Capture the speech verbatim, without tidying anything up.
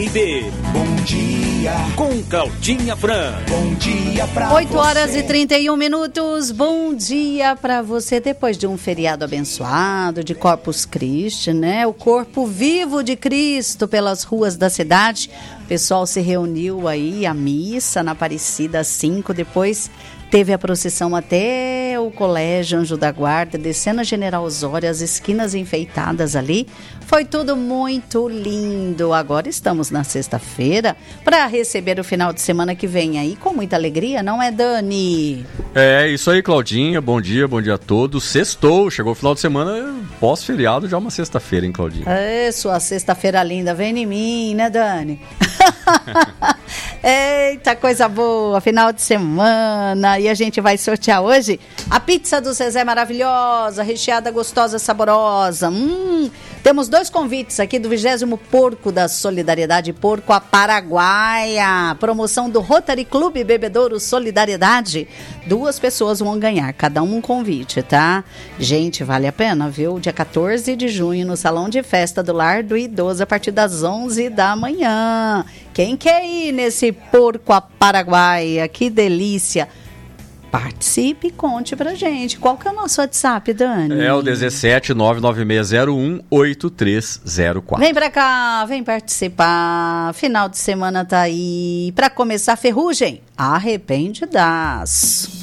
Bom dia, com Claudinha Fran. Bom dia pra você. oito horas e trinta e um minutos. Bom dia pra você. Depois de um feriado abençoado, de Corpus Christi, né? O corpo vivo de Cristo pelas ruas da cidade. O pessoal se reuniu aí, a missa na Aparecida às cinco. Depois teve a procissão até o Colégio Anjo da Guarda, descendo a General Osório, as esquinas enfeitadas ali. Foi tudo muito lindo. Agora estamos na sexta-feira para receber o final de semana que vem aí com muita alegria, não é, Dani? É, isso aí, Claudinha. Bom dia, bom dia a todos. Sextou, chegou o final de semana, pós-feriado, já uma sexta-feira, hein, Claudinha? É, sua sexta-feira linda, vem em mim, né, Dani? Eita, coisa boa, final de semana. E a gente vai sortear hoje a pizza do Zezé maravilhosa, recheada, gostosa, saborosa. Hum, temos dois convites aqui do vigésimo Porco da Solidariedade Porco a Paraguaia. Promoção do Rotary Clube Bebedouro Solidariedade. Duas pessoas vão ganhar, cada um um convite, tá? Gente, vale a pena, viu? Dia quatorze de junho no Salão de Festa do Lar do Idoso a partir das onze da manhã. Quem quer ir nesse Porco a Paraguaia? Que delícia! Participe e conte pra gente. Qual que é o nosso WhatsApp, Dani? É o dezessete nove nove seis zero um oito três zero quatro. Vem pra cá, vem participar. Final de semana tá aí. Pra começar, Ferrugem, Arrependidas.